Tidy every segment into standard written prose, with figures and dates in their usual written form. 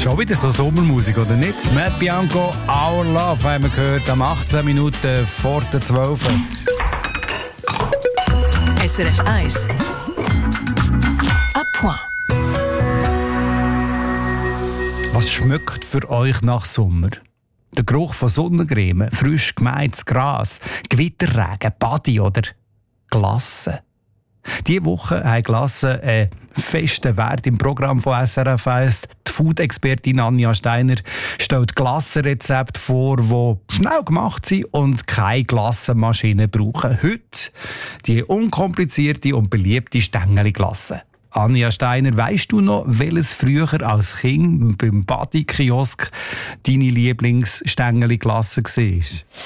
Schon wieder so Sommermusik, oder nicht? Matt Bianco, Our Love, haben wir gehört, am 18 Minuten vor der 12. SRF 1. À point. Was schmeckt für euch nach Sommer? Der Geruch von Sonnencreme, frisch gemähtes Gras, Gewitterregen, Badi oder Glasse. Diese Woche haben Glasse einen festen Wert im Programm von SRF 1. Die Food-Expertin Anja Steiner stellt Glassenrezepte vor, die schnell gemacht sind und keine Glassenmaschine brauchen. Heute die unkomplizierte und beliebte Stängeli-Glasse. Anja Steiner, weisst du noch, welches früher als Kind beim Badi-Kiosk deine Lieblingsstängeli-Glasse war?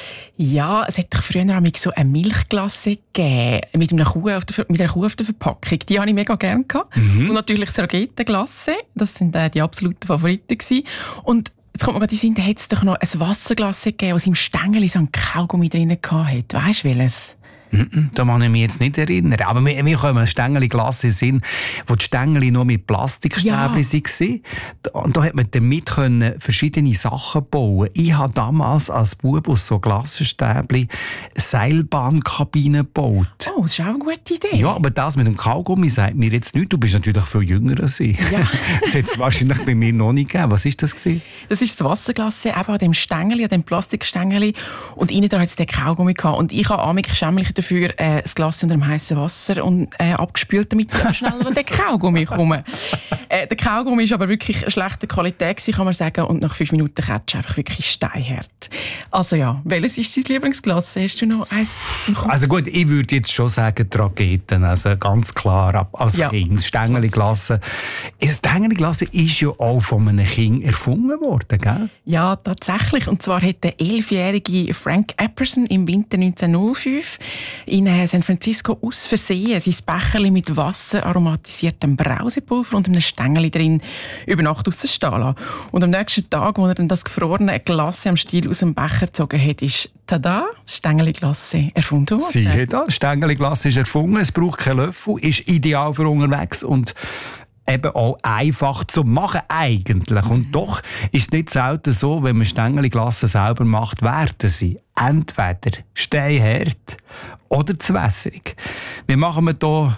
Ja, es hat doch früher so eine Milchglasse gegeben, mit einer Kuh auf der Verpackung. Die hatte ich mega gerne. Und natürlich Sargette-Glasse, das sind die absoluten Favoriten gewesen. Und jetzt kommt mir gerade in den Sinn, da hat es doch noch ein Wasserglasse gegeben, das im Stängeli so ein Kaugummi drin hatte. Weisst du welches? Da kann ich mich jetzt nicht erinnern. Aber wir kommen an Stängeli-Glasse sind, wo die Stängeli noch mit Plastikstäbchen waren. Und da hat man damit verschiedene Sachen bauen. Ich habe damals als Bub aus so Glassenstäbchen Seilbahnkabinen gebaut. Oh, das ist auch eine gute Idee. Ja, aber das mit dem Kaugummi sagt mir jetzt nichts. Du bist natürlich viel jünger als ich. Ja. Das hat es wahrscheinlich bei mir noch nicht gegeben. Was war das? Das ist das Wasserglasse, eben an dem Stängeli, an dem Plastikstängeli. Und innen dran hat es den Kaugummi gehabt. Und ich habe amig schämlich dafür das Glas unter dem heißen Wasser und abgespült, damit ich schneller an den Kaugummi komme. Der Kaugummi war aber wirklich schlechter Qualität, kann man sagen, und nach 5 Minuten Ketsch einfach wirklich steinhart. Also ja, welches ist dein Lieblingsglas? Hast du noch eins im Kopf? Also gut, ich würde jetzt schon sagen Raketen, also ganz klar als Kind. Das Stängeli-Glasse. Das Stängeli-Glasse ist ja auch von einem Kind erfunden worden, gell? Ja, tatsächlich. Und zwar hat der 11-jährige Frank Epperson im Winter 1905 in San Francisco aus Versehen sein Becherli mit Wasser aromatisiertem Brausepulver und einem Stängeli drin über Nacht aus der Stehen lassen. Und am nächsten Tag, als er dann das gefrorene Glasse am Stiel aus dem Becher gezogen hat, ist tada, das Stängeli-Glasse erfunden worden. Siehe da, das Stängeli-Glasse ist erfunden, es braucht keinen Löffel, ist ideal für unterwegs und eben auch einfach zu machen eigentlich. Und doch ist es nicht selten so, wenn man Stängeli-Glasse selber macht, werden sie entweder steinhart oder zu wässrig. Wie machen wir da,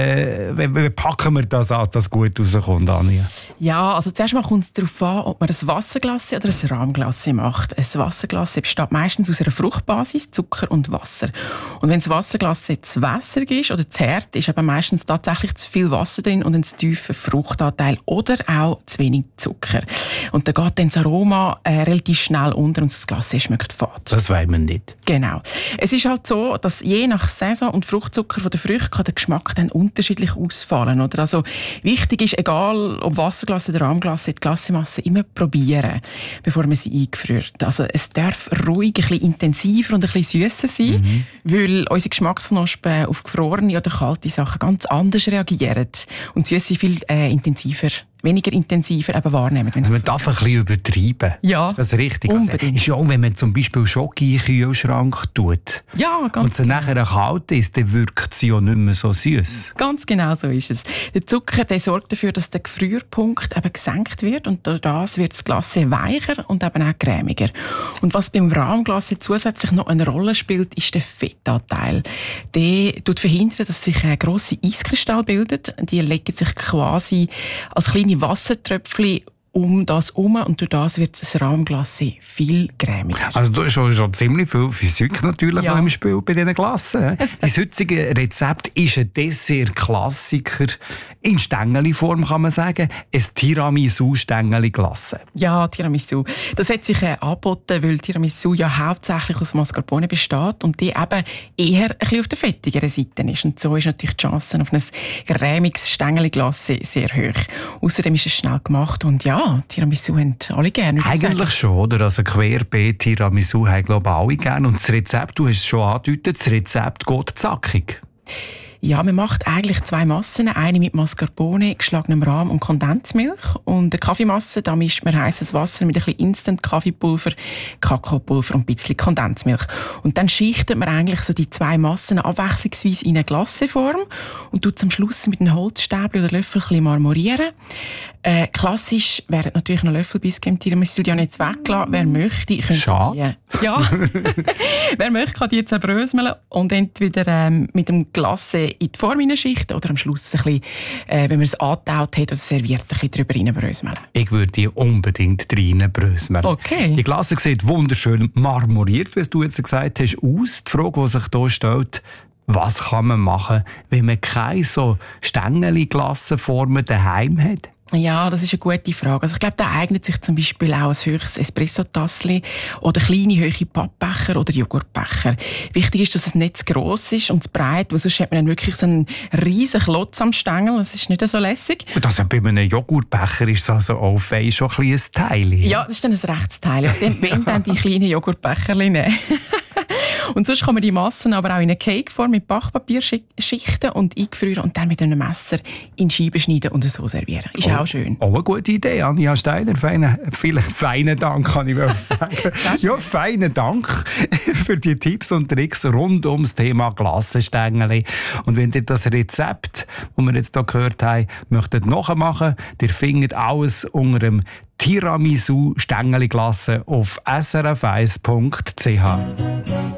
wie packen wir das an, dass gut rauskommt, Anja? Ja, also zuerst mal kommt es darauf an, ob man ein Wasserglasse oder ein Rahmglasse macht. Ein Wasserglasse besteht meistens aus einer Fruchtbasis, Zucker und Wasser. Und wenn das Wasserglasse zu wässrig ist oder zu hart, ist aber meistens tatsächlich zu viel Wasser drin und ein zu tiefer Fruchtanteil oder auch zu wenig Zucker. Und da geht dann das Aroma relativ schnell unter und das Glas schmeckt fad. Das wollen wir nicht. Genau. Es ist halt so, dass je nach Saison und Fruchtzucker der Früchte kann der Geschmack dann unterschiedlich ausfallen. Oder? Also wichtig ist, egal ob Wasserglas oder Rahmglas, die Glassemasse immer probieren, bevor man sie eingefriert. Also es darf ruhig ein bisschen intensiver und ein bisschen süsser sein, weil unsere Geschmacksknospen auf gefrorene oder kalte Sachen ganz anders reagieren und Süße viel weniger intensiver eben wahrnehmen. Also man darf ein bisschen übertreiben. Ja, das ist richtig. unbedingt. Also, ist ja auch, wenn man zum Beispiel Schoki in den Kühlschrank tut ja, ganz und sie nachher kalt ist, dann wirkt sie ja nicht mehr so süß. Ganz genau so ist es. Der Zucker der sorgt dafür, dass der Gefrierpunkt eben gesenkt wird und durch das wird das Glas weicher und eben auch cremiger. Und was beim Rahmglas zusätzlich noch eine Rolle spielt, ist der Fettanteil. Der verhindert, dass sich grosse Eiskristalle bilden. Die legen sich quasi als kleine Wassertröpfchen um das herum und durch das wird das Rahmglasse viel cremiger. Also da ist schon ziemlich viel Physik natürlich noch im Spiel bei diesen Glassen. Das heutige Rezept ist ein Dessert-Klassiker in Stängeli-Form, kann man sagen. Ein Tiramisu-Stängeli-Glasse. Ja, Tiramisu. Das hat sich angeboten, weil Tiramisu ja hauptsächlich aus Mascarpone besteht und die eben eher ein bisschen auf der fettigeren Seite ist. Und so ist natürlich die Chance auf ein cremiges Stängeli-Glasse sehr hoch. Außerdem ist es schnell gemacht und ja, Tiramisu haben alle gerne. Eigentlich schon, oder? Also querbeet Tiramisu haben, glaube ich, alle gerne. Und das Rezept, du hast es schon angedeutet, das Rezept geht zackig. Ja, man macht eigentlich 2 Massen. Eine mit Mascarpone, geschlagenem Rahm und Kondensmilch. Und eine Kaffeemasse, da mischt man heisses Wasser mit ein bisschen Instant-Kaffeepulver, Kakaopulver und ein bisschen Kondensmilch. Und dann schichtet man eigentlich so die 2 Massen abwechslungsweise in eine Glacéform und tut am Schluss mit einem Holzstäbchen oder Löffel ein bisschen marmorieren. Klassisch wären natürlich noch Löffelbiskuit im Tiramisu ja nicht weglassen. Wer möchte, könnte Schade. Ja. Wer möchte, kann die zerbröseln und entweder mit dem Glacé in die Form hineinschichten oder am Schluss ein bisschen, wenn man es angetaut hat oder serviert, ein bisschen drüber reinbröseln. Ich würde die unbedingt reinbröseln. Okay. Die Glasse sieht wunderschön marmoriert, wie du jetzt gesagt hast, aus. Die Frage, die sich hier stellt, was kann man machen, wenn man keine so Stängeli-Glassenformen daheim hat? Ja, das ist eine gute Frage. Also ich glaube, da eignet sich zum Beispiel auch ein höchstes Espresso-Tassli oder kleine, hohe Pappbecher oder Joghurtbecher. Wichtig ist, dass es nicht zu gross ist und zu breit, weil sonst hat man dann wirklich so einen riesen Klotz am Stängel. Das ist nicht so lässig. Und also bei einem Joghurtbecher ist es also auch fein schon ein kleines Teil. Ja, das ist dann ein Rechtsteil. Wenn dann die kleinen Joghurtbecherchen nehmen. Und sonst kann man die Massen aber auch in eine Cakeform mit Backpapier schichten und eingefrieren und dann mit einem Messer in Scheiben schneiden und so servieren. Ist auch schön. Auch eine gute Idee, Anja Steiner. Feinen Dank, kann ich sagen. Ja, feinen Dank für die Tipps und Tricks rund ums Thema Glassenstängel. Und wenn ihr das Rezept, das wir jetzt hier gehört haben, möchtet nachmachen, ihr findet alles unter dem Tiramisu Stängeli Glasse auf srf1.ch.